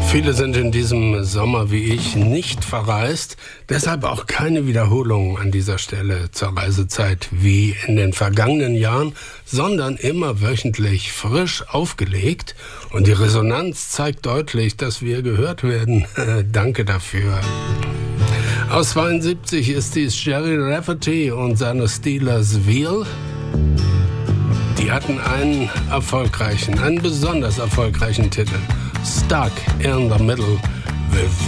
Viele sind in diesem Sommer wie ich nicht verreist, deshalb auch keine Wiederholung an dieser Stelle zur Reisezeit wie in den vergangenen Jahren, sondern immer wöchentlich frisch aufgelegt. Und die Resonanz zeigt deutlich, dass wir gehört werden. Danke dafür. Aus 72 ist dies Gerry Rafferty und seine Steelers Wheel. Die hatten einen besonders erfolgreichen Titel. Stuck in the Middle with